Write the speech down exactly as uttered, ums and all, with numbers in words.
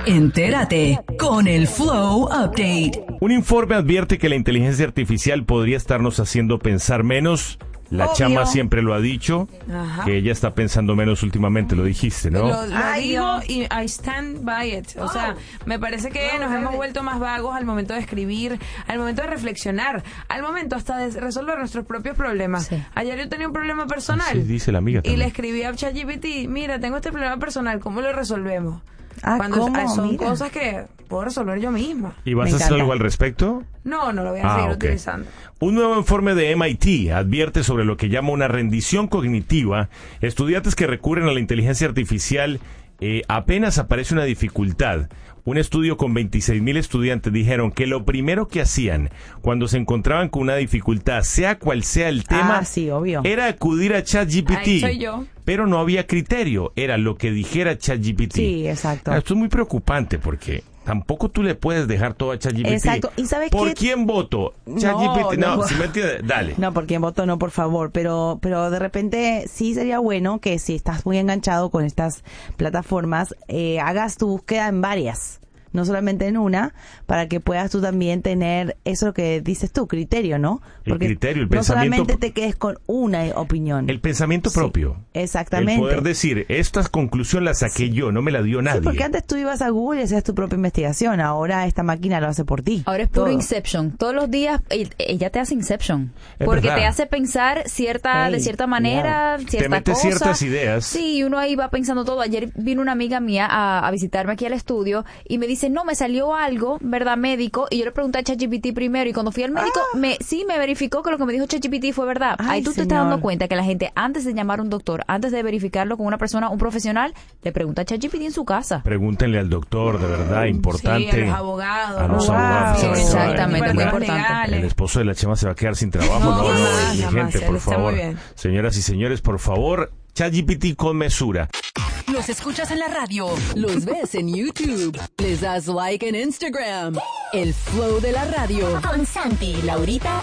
Entérate con el Flow Update. Un informe advierte que la inteligencia artificial podría estarnos haciendo pensar menos. La Obvio. chama siempre lo ha dicho, Ajá. que ella está pensando menos últimamente, lo dijiste, ¿no? Lo, lo Ay, digo Dios. y I stand by it. O sea, me parece que nos hemos vuelto más vagos al momento de escribir, al momento de reflexionar, al momento hasta de resolver nuestros propios problemas. Sí. Ayer yo tenía un problema personal. Sí, dice la amiga Y también. le escribí a ChatGPT, mira, tengo este problema personal, ¿cómo lo resolvemos? Ah, Cuando ¿cómo? ah, son Mira. cosas que puedo resolver yo misma. ¿Y vas Me a hacer encanta. algo al respecto? No, no lo voy a Ah, seguir ok. utilizando. Un nuevo informe de M I T advierte sobre lo que llama una rendición cognitiva. Estudiantes que recurren a la inteligencia artificial eh, apenas aparece una dificultad. Un estudio con veintiséis mil estudiantes dijeron que lo primero que hacían cuando se encontraban con una dificultad, sea cual sea el tema, Ah, sí, obvio. era acudir a ChatGPT. Ahí soy yo. Pero no había criterio, era lo que dijera ChatGPT. Sí, exacto. Ah, esto es muy preocupante porque tampoco tú le puedes dejar todo a ChatGPT. Exacto. ¿Y sabes ¿Por qué? quién voto? No, ChatGPT, no, no. si me entiendes, dale. No, por quién voto, no, por favor. Pero, pero de repente sí sería bueno que si estás muy enganchado con estas plataformas, eh, hagas tu búsqueda en varias. No solamente en una, para que puedas tú también tener eso que dices tú, criterio, ¿no? El criterio, el no pensamiento solamente pro- te quedes con una opinión. El pensamiento Sí, propio. exactamente. El poder decir, esta conclusión la saqué yo, no me la dio nadie. Sí, porque antes tú ibas a Google y hacías tu propia investigación. Ahora esta máquina lo hace por ti. Ahora es puro Todo. Inception. Todos los días eh, ella te hace Inception. Es Porque verdad. te hace pensar cierta Ey, de cierta manera, cierta mete cosa. ciertas ideas. Sí, y uno ahí va pensando todo. Ayer vino una amiga mía a, a visitarme aquí al estudio y me dice, no, me salió algo, ¿verdad, médico? Y yo le pregunté a ChatGPT primero y cuando fui al médico, me sí me verificó que lo que me dijo ChatGPT fue verdad. Ay, ahí tú te señor. estás dando cuenta que la gente, antes de llamar a un doctor, antes de verificarlo con una persona, un profesional, le pregunta a ChatGPT en su casa. Pregúntenle al doctor, de verdad, importante. Sí, a los abogados. A los Wow. abogados. Sí, ¿sabes? exactamente, Bueno, muy Problemas importante. legales. El esposo de la chama se va a quedar sin trabajo. No, No, no, jamás, mi jamás, gente, él por está muy favor. bien. Señoras y señores, por favor, ChatGPT con mesura. Los escuchas en la radio, los ves en YouTube, les das like en Instagram. El Flow de la radio. Con Santi y Laurita